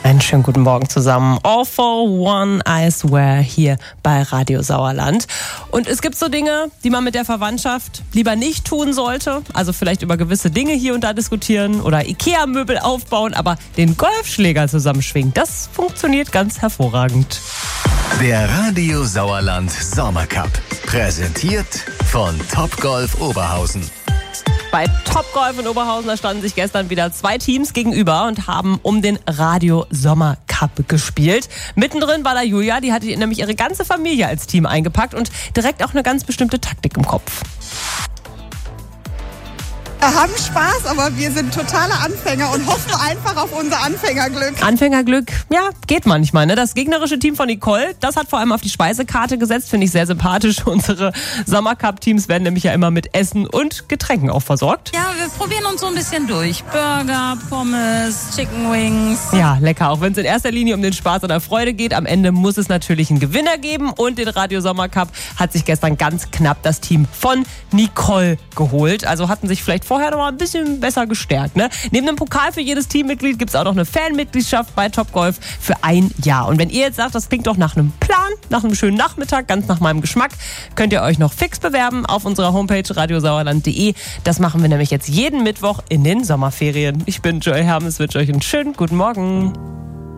Einen schönen guten Morgen zusammen. All for one, I swear, hier bei Radio Sauerland. Und es gibt so Dinge, die man mit der Verwandtschaft lieber nicht tun sollte. Also vielleicht über gewisse Dinge hier und da diskutieren oder Ikea-Möbel aufbauen, aber den Golfschläger zusammenschwingen, das funktioniert ganz hervorragend. Der Radio Sauerland Sommercup. Präsentiert von Topgolf Oberhausen. Bei Topgolf in Oberhausen, da standen sich gestern wieder zwei Teams gegenüber und haben um den Radio Sommer Cup gespielt. Mittendrin war da Julia, die hatte nämlich ihre ganze Familie als Team eingepackt und direkt auch eine ganz bestimmte Taktik im Kopf. Wir haben Spaß, aber wir sind totale Anfänger und hoffen einfach auf unser Anfängerglück. Anfängerglück, ja, geht manchmal. Ne? Das gegnerische Team von Nicole, das hat vor allem auf die Speisekarte gesetzt, finde ich sehr sympathisch. Unsere Sommercup-Teams werden nämlich ja immer mit Essen und Getränken auch versorgt. Ja, wir probieren uns so ein bisschen durch. Burger, Pommes, Chicken Wings. Ja, lecker. Auch wenn es in erster Linie um den Spaß und der Freude geht, am Ende muss es natürlich einen Gewinner geben. Und den Radio Sommercup hat sich gestern ganz knapp das Team von Nicole geholt. Also hatten sich vielleicht vorher noch mal ein bisschen besser gestärkt. Ne? Neben dem Pokal für jedes Teammitglied gibt es auch noch eine Fanmitgliedschaft bei Topgolf für ein Jahr. Und wenn ihr jetzt sagt, das klingt doch nach einem Plan, nach einem schönen Nachmittag, ganz nach meinem Geschmack, könnt ihr euch noch fix bewerben auf unserer Homepage radiosauerland.de. Das machen wir nämlich jetzt jeden Mittwoch in den Sommerferien. Ich bin Joy Hermes, wünsche euch einen schönen guten Morgen.